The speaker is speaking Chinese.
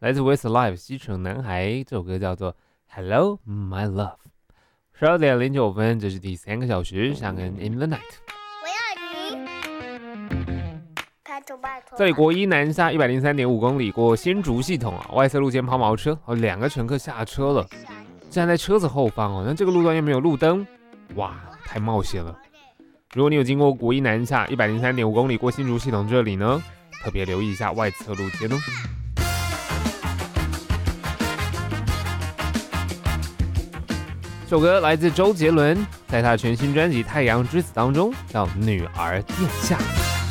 来自 Westlife 西城男孩，这首歌叫做 Hello My Love。12点09分，这是第3个小时，上恩 In the Night。 我要你，拜托。 这里国一南下103.5公里，过新竹系统外侧路肩抛锚车，2个乘客下车了，站在车子后方那这个路段又没有路灯，哇，太冒险了。如果你有经过国一南下103.5公里过新竹系统这里呢，特别留意一下外侧路肩这首歌来自周杰伦，在他全新专辑《太阳之子》当中叫《女儿殿下》。